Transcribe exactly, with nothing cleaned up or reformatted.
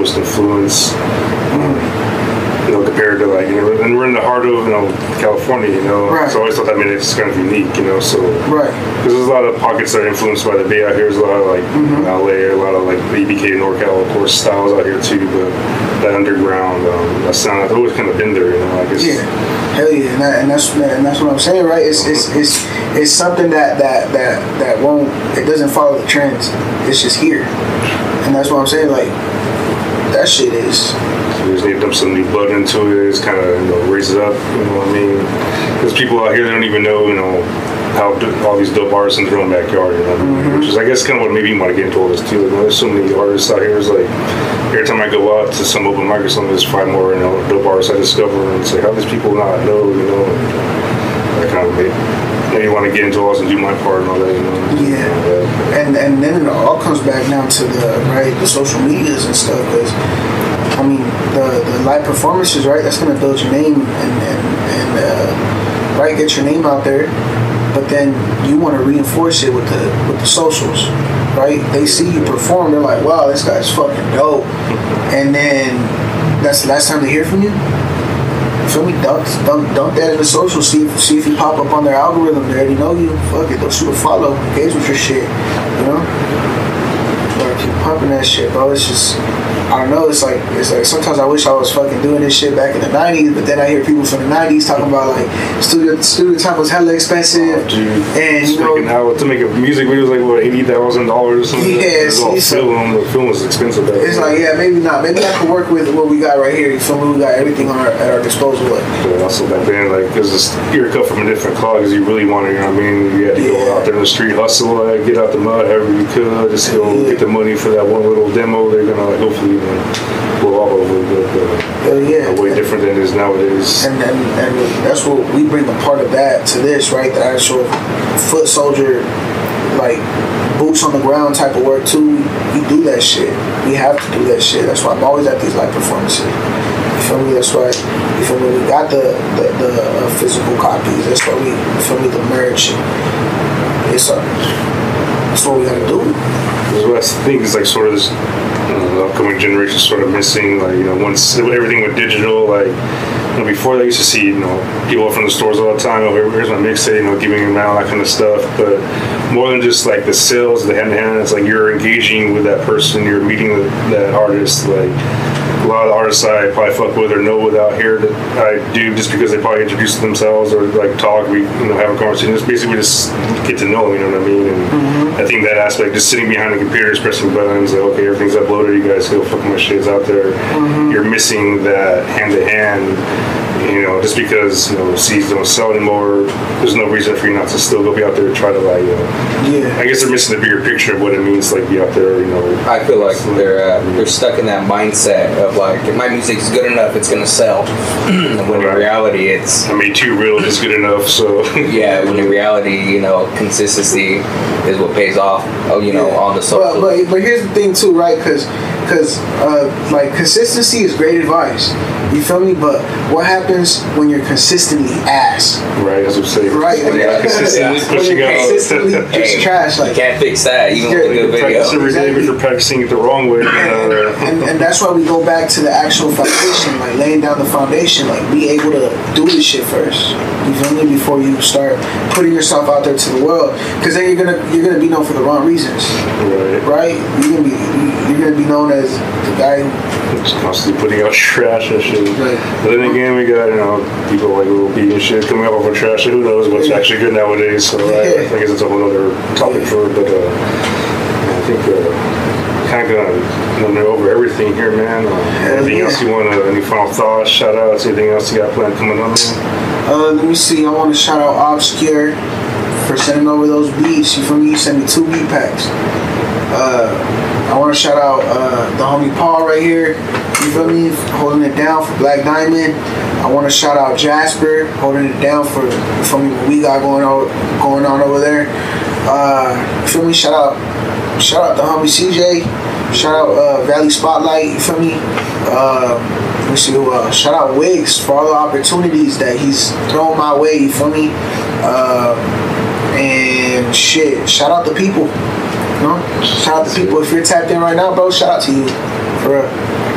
most influence. Um, you know, compared to like, you know, and we're in the heart of, you know, California, you know, right. So I always thought that made it just kind of unique, you know, so. Right. Because there's a lot of pockets that are influenced by the Bay out here. There's a lot of like mm-hmm. L A, a lot of like E B K, NorCal, of course, styles out here too, but that underground, um, that sound, I've always kind of been there, you know, I guess. Yeah, hell yeah, and, that, and that's and that's what I'm saying, right? It's it's it's it's something that that that that won't, it doesn't follow the trends. It's just here, and that's what I'm saying. Like that shit is. We just need to dump some new blood into it. It's kind of, you know, raise it up. You know what I mean? There's people out here that don't even know, you know, how all these dope artists in their own backyard. You know, mm-hmm. Which is, I guess, kind of what made me want to get into all this too. You know, there's so many artists out here. It's like every time I go out to some open mic or something, there's five more, you know, dope artists I discover, and it's like, how do these people not know? You know, that kind of made maybe want to get into all and do my part and all that. You know. Yeah. And and then it all comes back down to the right the social medias and stuff, because. I mean, the, the live performances, right? That's gonna build your name and and, and uh, right, get your name out there. But then you want to reinforce it with the with the socials, right? They see you perform, they're like, "Wow, this guy's fucking dope," and then that's the last time they hear from you. Feel me? Dump, dump, dump that in the social. See if see if you pop up on their algorithm. They already know you. Fuck it, they'll shoot a follow. Engage with your shit. You know. Gotta keep pumping that shit, bro. It's just. I don't know, it's like, it's like sometimes I wish I was fucking doing this shit back in the nineties, but then I hear people from the nineties talking about like studio studio time was hella expensive. Oh, dude. And you know, how to make a music video was like what eighty thousand dollars or something. Yeah, it's all film. The film was expensive. Back it's then. Like yeah, maybe not. Maybe I can work with what we got right here. You feel me? We got everything on our, at our disposal. Like. But also back then, like, it was just you're cut from a different cloth because you really wanted. You know what I mean? You had to yeah. go out there in the street, hustle, like, get out the mud, however you could, just go yeah. get the money for that one little demo. They're gonna like hopefully. You know, blow all over, but uh, uh, yeah, way different than it is nowadays. And, and and that's what we bring a part of that to this, right? The actual foot soldier, like boots on the ground type of work too. We do that shit. We have to do that shit. That's why I'm always at these live performances. You feel me? That's why. You feel me? We got the the, the uh, physical copies. That's why we. You feel me? The merch. It's uh, that's what we gotta do. Because what I think is like sort of this. The upcoming generation sort of missing, like, you know, once everything went digital, like, you know, before they used to see, you know, people from the stores all the time, oh, here's my mixtape, you know, giving them out, that kind of stuff, but more than just, like, the sales, the hand-to-hand, it's like you're engaging with that person, you're meeting with that artist, like, a lot of the artists I probably fuck with or know without here that I do just because they probably introduce themselves or like talk, we you know have a conversation. Just basically we just get to know them, you know what I mean? And mm-hmm. I think that aspect, just sitting behind the computer, pressing buttons, like okay, everything's uploaded, you guys go fuck my shit's out there. Mm-hmm. You're missing that hand to hand. You know, just because you know C Ds don't sell anymore, there's no reason for you not to still go be out there and try to like. You know, yeah. I guess they're missing the bigger picture of what it means to like be out there. You know, I feel like they're uh, they're stuck in that mindset of like, if my music's good enough, it's gonna sell. When right. in reality, it's I mean, too real is good enough. So yeah, when in reality, you know, consistency is what pays off. Oh, you know, yeah. on the social. But, but but here's the thing too, right? Because because uh, like consistency is great advice. You feel me? But what happens when you're consistently ass? Right, as I'm saying. Right. When you're consistently pushing out. Consistently just hey, trash. Like, you can't fix that. Even with a good video. Practice every day, but you're practicing it the wrong way. And, and, and that's why we go back to the actual foundation, like laying down the foundation, like be able to do this shit first. You feel me? Before you start putting yourself out there to the world, because then you're gonna you're gonna be known for the wrong reasons. Right. Right. You're gonna be you're gonna be known as the guy who just constantly putting out trash and shit. Right. But then again, we got, you know, people like little B and shit coming up off of trash. Who knows what's yeah. actually good nowadays? So right, I guess it's a whole other topic yeah. for it. But uh, I think uh, kind of gonna know over everything here, man. Uh, anything yeah. else you want? to Any final thoughts? Shout outs? Anything else you got planned coming up? Uh, let me see. I want to shout out Obscure for sending over those beats. You feel me? You sent me two beat packs. Uh, I want to shout out uh, the homie Paul right here. You feel me? Holding it down for Black Diamond. I want to shout out Jasper, holding it down for for me what we got going on going on over there. Uh, you feel me? Shout out, shout out the homie C J. Shout out uh, Valley Spotlight. You feel me? Uh, let me see who else. Shout out Wiggs for all the opportunities that he's thrown my way. You feel me? Uh, and shit. Shout out the people. You know? Shout out to people. If you're tapped in right now, bro, shout out to you. For real.